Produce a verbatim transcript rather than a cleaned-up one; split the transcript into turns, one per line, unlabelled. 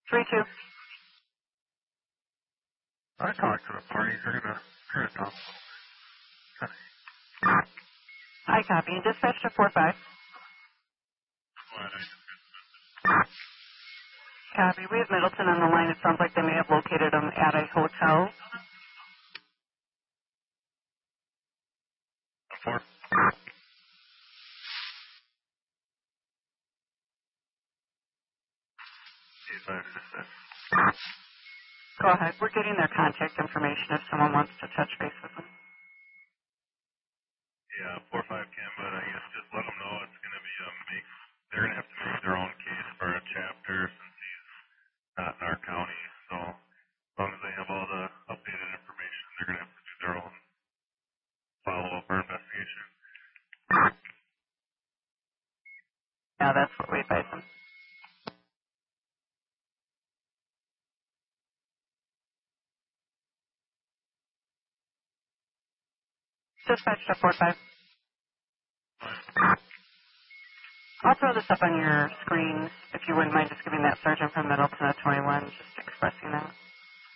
three two.
I talked to the party. They're going to turn it down.
I copy. And dispatch to four five. Copy. We have Middleton on the line. It sounds like they may have located him at a hotel.
Four.
Go ahead. We're getting their contact information if someone wants to touch base with them.
Yeah, four five can, but I guess just let them know it's going to be a make. They're going to have to make their own case for a chapter since he's not in our county. So as long as they have all the updated information, they're going to have to do their own follow-up or investigation.
Yeah, that's what we advise them. Dispatch to four five. I'll throw this up on your screen if you wouldn't mind just giving that sergeant from Middleton a twenty-one, just expressing that.